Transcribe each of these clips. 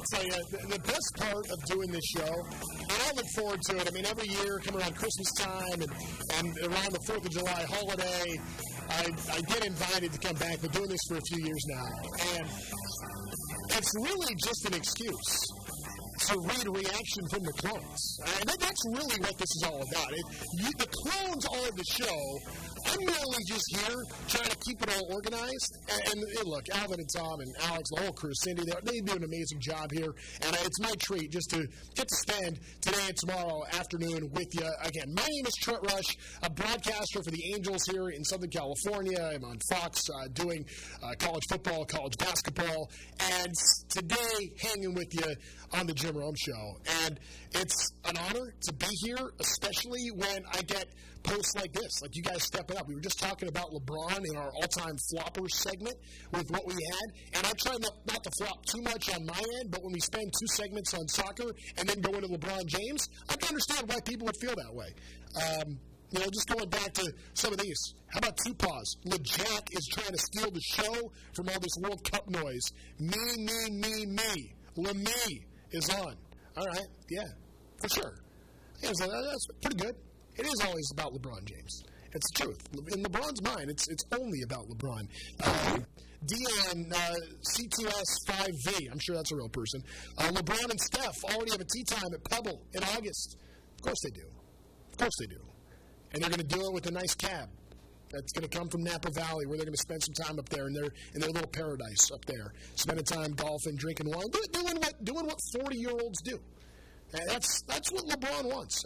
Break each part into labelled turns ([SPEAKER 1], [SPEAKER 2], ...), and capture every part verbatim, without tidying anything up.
[SPEAKER 1] tell you, the, the best part of doing this show, and I look forward to it. I mean, every year, come around Christmas time and, and around the fourth of July holiday, I, I get invited to come back. Been doing this for a few years now. And it's really just an excuse to read reaction from the clones. And that's really what this is all about. It, you, the clones are the show. I'm really just here trying to keep it all organized. And, and, and look, Alvin and Tom and Alex, the whole crew, Cindy, they, they do an amazing job here. And it's my treat just to get to spend today and tomorrow afternoon with you. Again, my name is Trent Rush, a broadcaster for the Angels here in Southern California. I'm on Fox uh, doing uh, college football, college basketball. And today, hanging with you on the Jim Rome Show. And it's an honor to be here, especially when I get posts like this, like you guys stepping up. We were just talking about LeBron in our all-time flopper segment with what we had, and I try not, not to flop too much on my end, but when we spend two segments on soccer and then go into LeBron James, I can understand why people would feel that way. Um, you know, just going back to some of these. How about two paws? LeJack is trying to steal the show from all this World Cup noise. Me, me, me, me. LeMay is on. All right, yeah, for sure. Yeah, so that's pretty good. It is always about LeBron James. It's the truth. In LeBron's mind, it's it's only about LeBron. Uh, Dion, uh, C two S five V, I'm sure that's a real person. Uh, LeBron and Steph already have a tea time at Pebble in August. Of course they do. Of course they do. And they're going to do it with a nice cab that's going to come from Napa Valley, where they're going to spend some time up there in their in their little paradise up there, spending time golfing, drinking wine, doing what doing what forty-year-olds do. And that's that's what LeBron wants.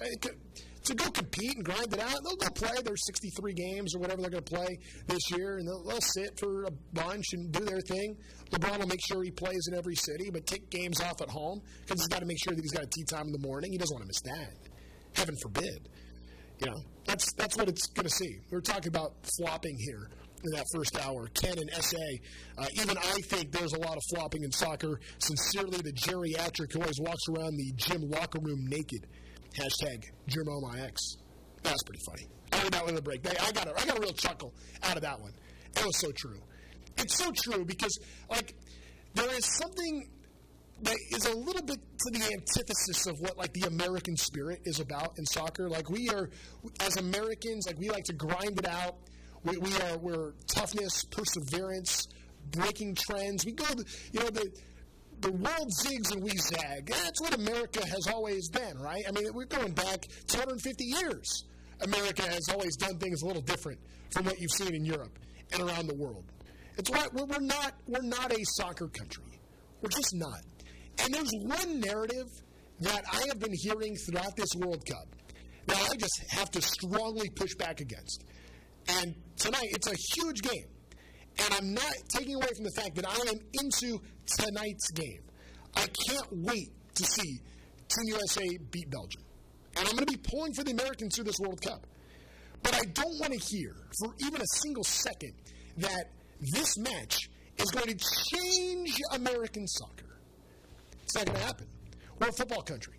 [SPEAKER 1] To go compete and grind it out. They'll go play their sixty-three games or whatever they're going to play this year, and they'll, they'll sit for a bunch and do their thing. LeBron will make sure he plays in every city, but take games off at home because he's got to make sure that he's got a tea time in the morning. He doesn't want to miss that. Heaven forbid. You know, that's that's what it's going to see. We're talking about flopping here in that first hour. Ken and S A. Uh, even I think there's a lot of flopping in soccer. Sincerely, the geriatric who always walks around the gym locker room naked. Hashtag JermomeIX. That's pretty funny. I heard that one in the break. I got, a, I got a real chuckle out of that one. It was so true. It's so true because, like, there is something that is a little bit to the antithesis of what, like, the American spirit is about in soccer. Like, we are, as Americans, like, we like to grind it out. We, we are, we're toughness, perseverance, breaking trends. We go, you know, the... The world zigs and we zag. That's what America has always been, right? I mean, we're going back two hundred fifty years. America has always done things a little different from what you've seen in Europe and around the world. It's why we're, we're not we're not a soccer country. We're just not. And there's one narrative that I have been hearing throughout this World Cup that I just have to strongly push back against. And tonight, it's a huge game. And I'm not taking away from the fact that I am into tonight's game. I can't wait to see Team U S A beat Belgium. And I'm going to be pulling for the Americans through this World Cup. But I don't want to hear for even a single second that this match is going to change American soccer. It's not going to happen. We're a football country.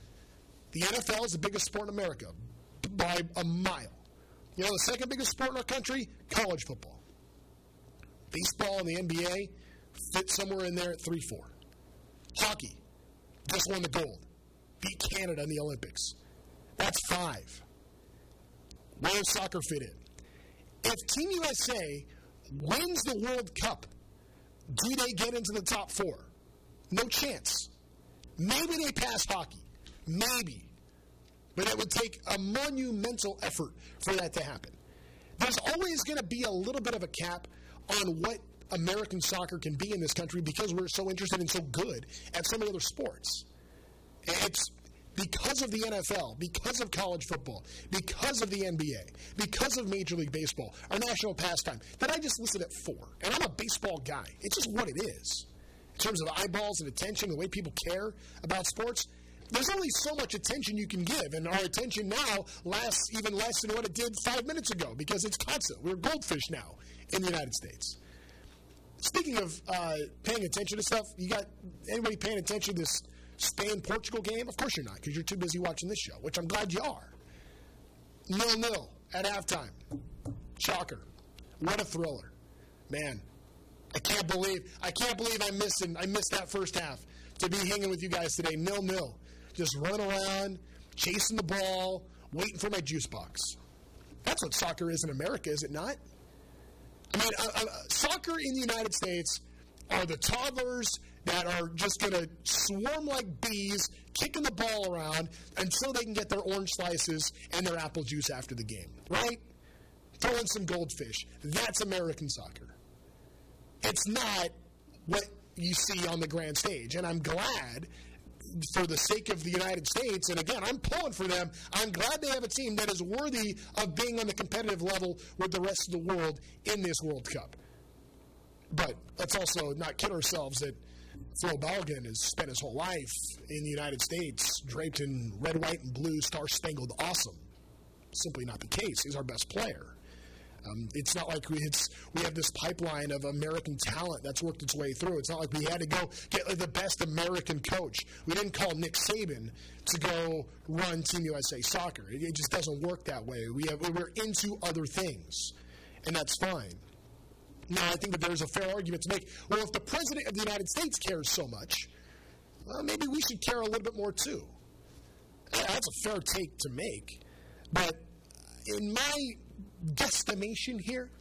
[SPEAKER 1] The N F L is the biggest sport in America by a mile. You know, the second biggest sport in our country, college football. Baseball and the N B A fit somewhere in there at three four. Hockey just won the gold. Beat Canada in the Olympics. That's five. Where does soccer fit in? If Team U S A wins the World Cup, do they get into the top four? No chance. Maybe they pass hockey. Maybe. But it would take a monumental effort for that to happen. There's always going to be a little bit of a cap on what American soccer can be in this country because we're so interested and so good at some of the other sports. It's because of the N F L, because of college football, because of the N B A, because of Major League Baseball, our national pastime, that I just listed at four. And I'm a baseball guy. It's just what it is. In terms of eyeballs and attention, the way people care about sports, there's only so much attention you can give, and our attention now lasts even less than what it did five minutes ago because it's constant. We're goldfish now in the United States. Speaking of uh, paying attention to stuff, you got anybody paying attention to this Spain-Portugal game? Of course you're not, because you're too busy watching this show, which I'm glad you are. nil-nil at halftime. Shocker. What a thriller. Man, I can't believe I can't believe I missed I missed that first half. to be hanging with you guys today. Nil-nil. Just running around, chasing the ball, waiting for my juice box. That's what soccer is in America, is it not? I mean, uh, uh, soccer in the United States are the toddlers that are just going to swarm like bees, kicking the ball around until they can get their orange slices and their apple juice after the game, right? Throw in some goldfish. That's American soccer. It's not what you see on the grand stage, and I'm glad for the sake of the United States, and again, I'm pulling for them. I'm glad they have a team that is worthy of being on the competitive level with the rest of the world in this World Cup. But let's also not kid ourselves that Phil Balogun has spent his whole life in the United States draped in red, white, and blue, star-spangled awesome. Simply not the case. He's our best player. Um, it's not like we, it's, we have this pipeline of American talent that's worked its way through. It's not like we had to go get like, the best American coach. We didn't call Nick Saban to go run Team U S A Soccer. It, it just doesn't work that way. We have, we're into other things, and that's fine. Now, I think that there's a fair argument to make. Well, if the President of the United States cares so much, well, maybe we should care a little bit more too. That's a fair take to make. But in my guesstimation here,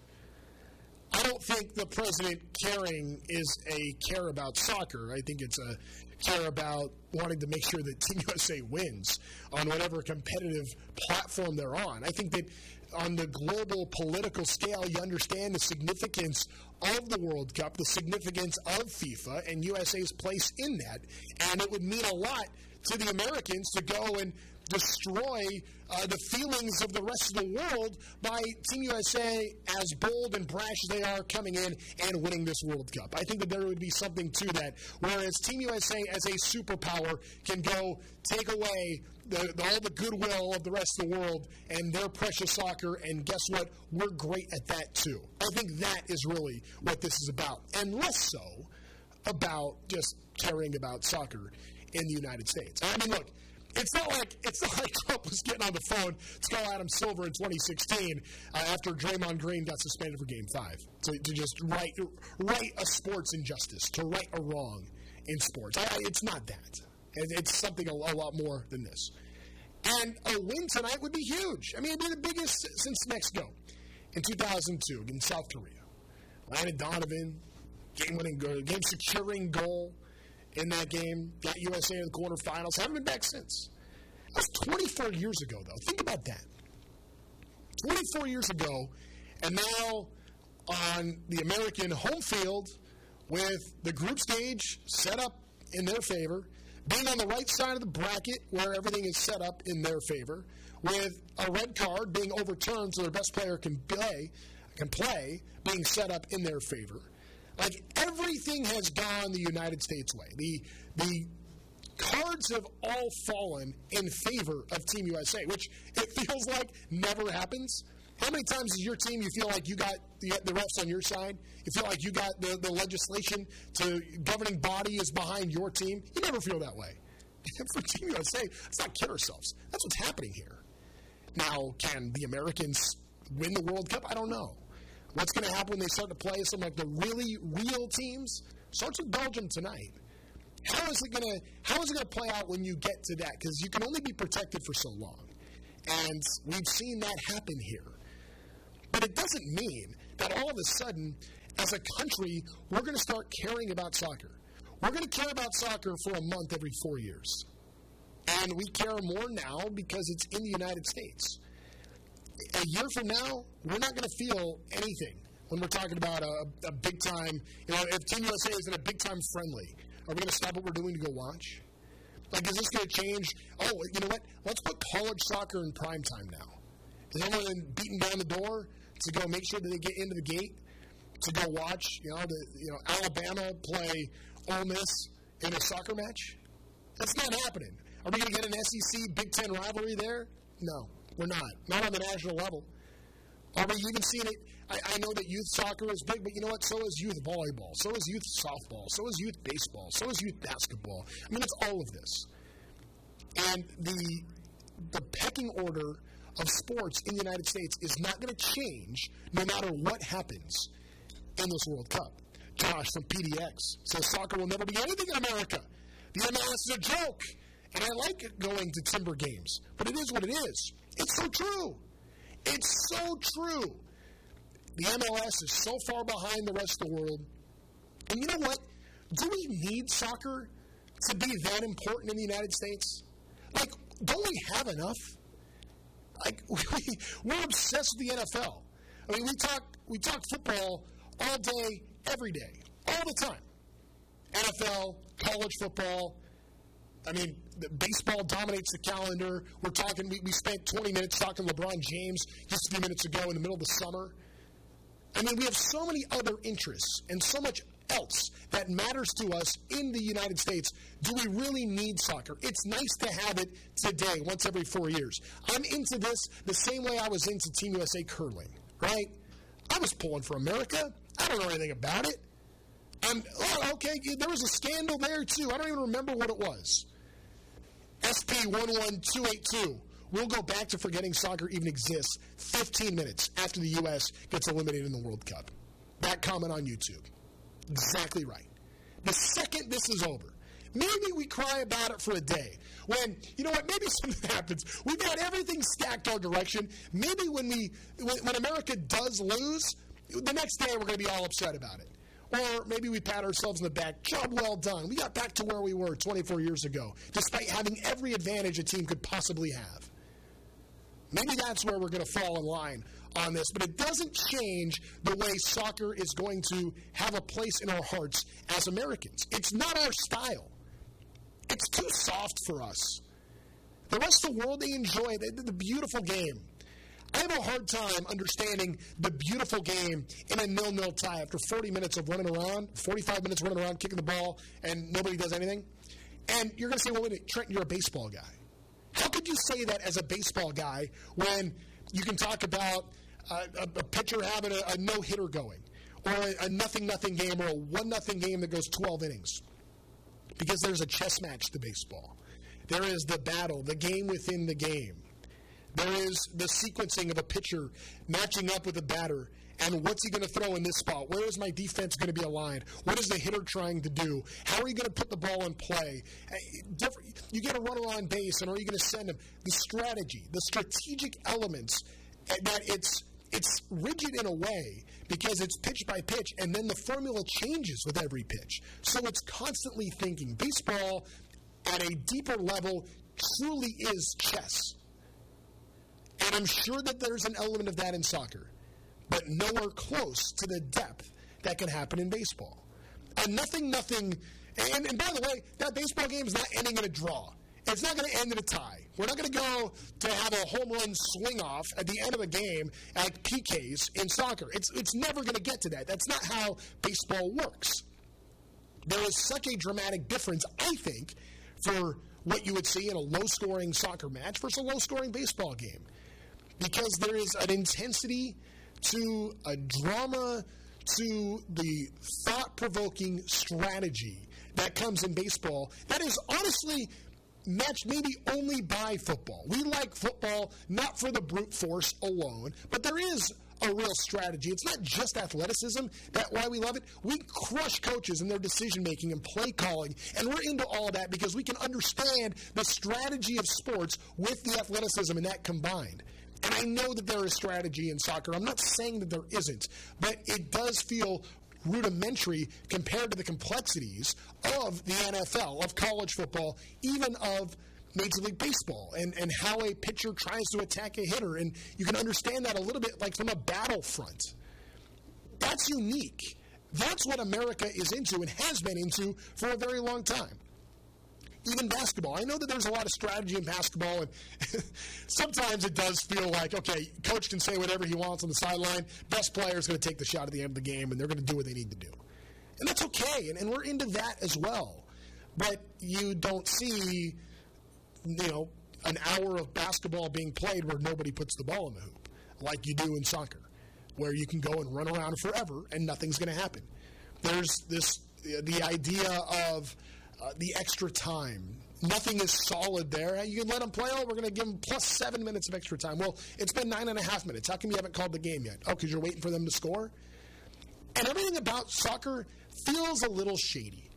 [SPEAKER 1] I don't think the president caring is a care about soccer. I think it's a care about wanting to make sure that Team U S A wins on whatever competitive platform they're on. I think that on the global political scale, you understand the significance of the World Cup, the significance of FIFA, and U S A's place in that. And it would mean a lot to the Americans to go and destroy uh, the feelings of the rest of the world by Team U S A, as bold and brash as they are, coming in and winning this World Cup. I think that there would be something to that, whereas Team U S A as a superpower can go take away the, the, all the goodwill of the rest of the world and their precious soccer, and guess what? We're great at that too. I think that is really what this is about, and less so about just caring about soccer in the United States. I mean, look, It's not like it's not like Trump was getting on the phone to call Adam Silver in twenty sixteen uh, after Draymond Green got suspended for Game Five to, to just right right a sports injustice, to right a wrong in sports. I, I, it's not that. It, it's something a, a lot more than this. And a win tonight would be huge. I mean, it'd be the biggest since Mexico in two thousand two against South Korea. Landon Donovan, game-winning goal, game-securing goal in that game, got U S A in the quarterfinals. Haven't been back since. That was twenty-four years ago, though. Think about that. twenty-four years ago, and now on the American home field with the group stage set up in their favor, being on the right side of the bracket where everything is set up in their favor, with a red card being overturned so their best player can play, can play being set up in their favor. Like, everything has gone the United States way. The the cards have all fallen in favor of Team U S A, which it feels like never happens. How many times is your team, you feel like you got the, the refs on your side? You feel like you got the, the legislation to governing body is behind your team? You never feel that way. For Team U S A, let's not kid ourselves. That's what's happening here. Now, can the Americans win the World Cup? I don't know. What's going to happen when they start to play some like the really real teams? Starts with Belgium tonight. How is it going to how is it going to play out when you get to that? Because you can only be protected for so long, and we've seen that happen here. But it doesn't mean that all of a sudden, as a country, we're going to start caring about soccer. We're going to care about soccer for a month every four years, and we care more now because it's in the United States. A year from now, we're not going to feel anything when we're talking about a, a big-time, you know, if Team U S A is in a big-time friendly, are we going to stop what we're doing to go watch? Like, is this going to change? Oh, you know what? Let's put college soccer in prime time now. Is everyone beating down the door to go make sure that they get into the gate to go watch, you know, the, you know, Alabama play Ole Miss in a soccer match? That's not happening. Are we going to get an S E C Big Ten rivalry there? No. We're not. Not on the national level. Are we even seeing it? I, I know that youth soccer is big, but you know what? So is youth volleyball. So is youth softball. So is youth baseball. So is youth basketball. I mean, it's all of this. And the the pecking order of sports in the United States is not going to change no matter what happens in this World Cup. Josh from P D X says soccer will never be anything in America The M L S is a joke. And I like going to Timber games, but it is what it is. It's so true. It's so true. The M L S is so far behind the rest of the world. And you know what? Do we need soccer to be that important in the United States? Like, don't we have enough? Like, we, we're obsessed with the N F L. I mean, we talk we talk football all day, every day, all the time. N F L, college football. I mean, the baseball dominates the calendar. We're talking, we, we spent twenty minutes talking LeBron James just a few minutes ago in the middle of the summer. I mean, we have so many other interests and so much else that matters to us in the United States. Do we really need soccer? It's nice to have it today, once every four years. I'm into this the same way I was into Team U S A curling, right? I was pulling for America. I don't know anything about it. And, oh, okay, there was a scandal there, too. I don't even remember what it was. S P one one two eight two. We'll go back to forgetting soccer even exists fifteen minutes after the U S gets eliminated in the World Cup. That comment on YouTube. Exactly right. The second this is over, maybe we cry about it for a day. When, you know what, maybe something happens. We've got everything stacked our direction. Maybe when we, when, when America does lose, the next day we're going to be all upset about it. Or maybe we pat ourselves in the back. Job well done. We got back to where we were twenty-four years ago, despite having every advantage a team could possibly have. Maybe that's where we're going to fall in line on this. But it doesn't change the way soccer is going to have a place in our hearts as Americans. It's not our style. It's too soft for us. The rest of the world, they enjoy it. They did the beautiful game. I have a hard time understanding the beautiful game in a nil-nil tie after forty minutes of running around, forty-five minutes running around, kicking the ball, and nobody does anything. And you're going to say, well, wait a minute, Trent, you're a baseball guy. How could you say that as a baseball guy when you can talk about uh, a, a pitcher having a, a no-hitter going, or a, a nothing-nothing game, or a one-nothing game that goes twelve innings? Because there's a chess match to baseball. There is the battle, the game within the game. There is the sequencing of a pitcher matching up with a batter, and what's he going to throw in this spot? Where is my defense going to be aligned? What is the hitter trying to do? How are you going to put the ball in play? You get a runner on base, and are you going to send him? The strategy, the strategic elements, that it's it's rigid in a way because it's pitch by pitch, and then the formula changes with every pitch. So it's constantly thinking. Baseball, at a deeper level, truly is chess. And I'm sure that there's an element of that in soccer, but nowhere close to the depth that can happen in baseball. And nothing, nothing, and, and by the way, that baseball game is not ending in a draw. It's not going to end in a tie. We're not going to go to have a home run swing off at the end of a game at P Ks in soccer. It's, it's never going to get to that. That's not how baseball works. There is such a dramatic difference, I think, for what you would see in a low-scoring soccer match versus a low-scoring baseball game. Because there is an intensity to a drama to the thought-provoking strategy that comes in baseball that is honestly matched maybe only by football. We like football not for the brute force alone, but there is a real strategy. It's not just athleticism. That's why we love it. We crush coaches in their decision-making and play calling, and we're into all of that because we can understand the strategy of sports with the athleticism and that combined. And I know that there is strategy in soccer. I'm not saying that there isn't, but it does feel rudimentary compared to the complexities of the N F L, of college football, even of Major League Baseball, and, and how a pitcher tries to attack a hitter. And you can understand that a little bit like from a battlefront. That's unique. That's what America is into and has been into for a very long time. Even basketball. I know that there's a lot of strategy in basketball, and sometimes it does feel like, okay, coach can say whatever he wants on the sideline. Best player is going to take the shot at the end of the game, and they're going to do what they need to do. And that's okay, and, and we're into that as well. But you don't see, you know, an hour of basketball being played where nobody puts the ball in the hoop, like you do in soccer, where you can go and run around forever and nothing's going to happen. There's this, the idea of Uh, the extra time. Nothing is solid there. You can let them play. Oh, we're going to give them plus seven minutes of extra time. Well, it's been nine and a half minutes. How come you haven't called the game yet? Oh, because you're waiting for them to score? And everything about soccer feels a little shady.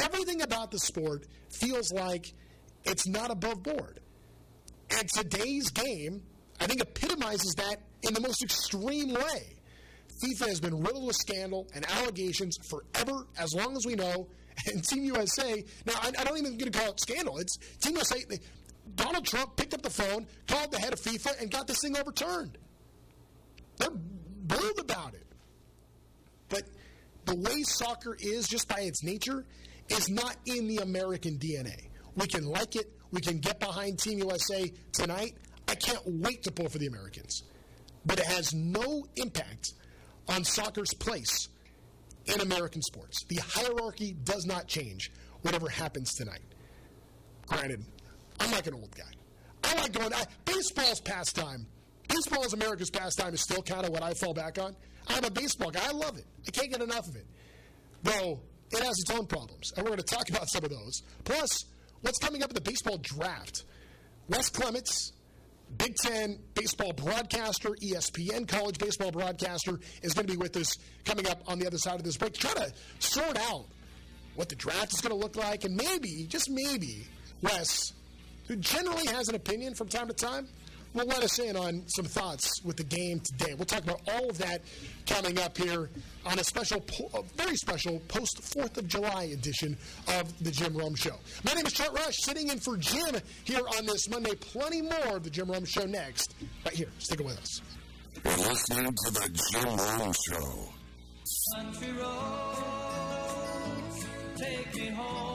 [SPEAKER 1] everything about the sport feels like it's not above board. And today's game, I think, epitomizes that in the most extreme way. FIFA has been riddled with scandal and allegations forever, as long as we know. And Team U S A, now I, I don't even going to call it scandal. It's Team U S A. They, Donald Trump picked up the phone, called the head of FIFA, and got this thing overturned. They're bold about it. But the way soccer is, just by its nature, is not in the American D N A. We can like it. We can get behind Team U S A tonight. I can't wait to pull for the Americans. But it has no impact on soccer's place in American sports. The hierarchy does not change whatever happens tonight. Granted, I'm like an old guy. I like going, I, baseball's pastime. Baseball as America's pastime is still kind of what I fall back on. I'm a baseball guy. I love it. I can't get enough of it. Though, it has its own problems, and we're going to talk about some of those. Plus, what's coming up in the baseball draft? Wes Clements, Big Ten baseball broadcaster, E S P N college baseball broadcaster, is going to be with us coming up on the other side of this break to try to sort out what the draft is going to look like, and maybe, just maybe, Wes, who generally has an opinion from time to time, will let us in on some thoughts with the game today. We'll talk about all of that coming up here on a special, a very special post-fourth of July edition of the Jim Rome Show. My name is Trent Rush, sitting in for Jim here on this Monday. Plenty more of the Jim Rome Show next, right here. Stick with us.
[SPEAKER 2] You're listening to the Jim Rome Show.
[SPEAKER 3] Country roads, take me home.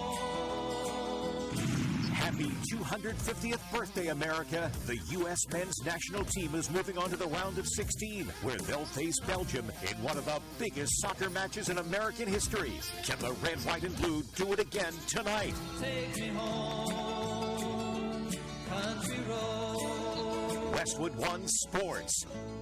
[SPEAKER 4] Happy two hundred fiftieth birthday, America. The U S men's national team is moving on to the round of sixteen, where they'll face Belgium in one of the biggest soccer matches in American history. Can the red, white, and blue do it again tonight?
[SPEAKER 3] Take me home, country road.
[SPEAKER 4] Westwood One Sports.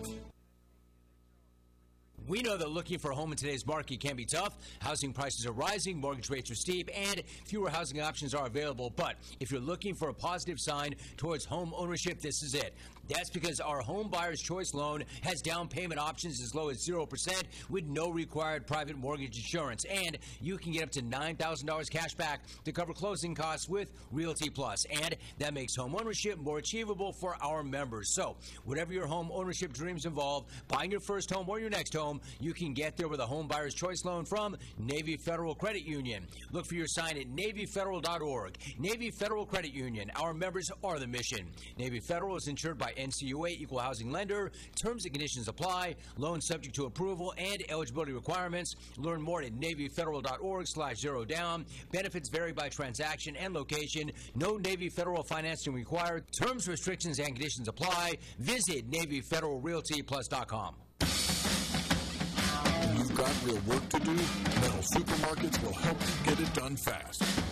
[SPEAKER 5] We know that looking for a home in today's market can be tough. Housing prices are rising, mortgage rates are steep, and fewer housing options are available. But if you're looking for a positive sign towards home ownership, this is it. That's because our Home Buyer's Choice loan has down payment options as low as zero percent with no required private mortgage insurance. And you can get up to nine thousand dollars cash back to cover closing costs with Realty Plus. And that makes home ownership more achievable for our members. So whatever your home ownership dreams involve, buying your first home or your next home, you can get there with a Home Buyer's Choice loan from Navy Federal Credit Union. Look for your sign at Navy Federal dot org. Navy Federal Credit Union. Our members are the mission. Navy Federal is insured by N C U A Equal Housing Lender. Terms and conditions apply. Loan subject to approval and eligibility requirements. Learn more at Navy Federal dot org slash zero down. Benefits vary by transaction and location. No Navy Federal financing required. Terms, restrictions, and conditions apply. Visit Navy Federal Realty Plus dot com.
[SPEAKER 2] You've got real work to do? Metal Supermarkets will help you get it done fast.